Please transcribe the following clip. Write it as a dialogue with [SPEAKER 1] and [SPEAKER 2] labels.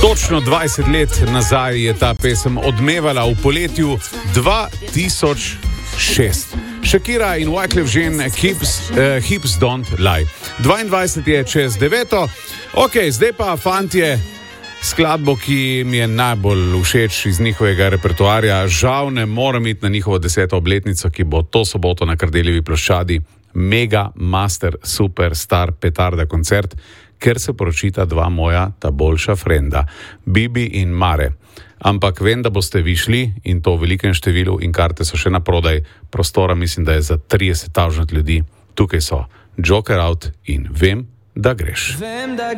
[SPEAKER 1] Točno 20 let nazaj je ta pesem odmevala v poletju 2006. Shakira in Wyclef Jean Hips Don't Lie. 22 je čez 9. Ok, zdaj pa fantje, skladbo, ki mi je najbolj všeč iz njihovega repertoarja. Žal ne morem iti na njihovo 10. obletnico, ki bo to soboto na Kardeljevi ploščadi. Mega, master, super, star, petarda koncert, ker se poročita dva moja ta boljša frenda, Bibi in Mare. Ampak vem, da boste vi šli in to v velikem številu in karte so še na prodaj. Prostora mislim, da je za 30 000 ljudi. Tukaj so Joker Out in Vem, da greš.
[SPEAKER 2] Vem, da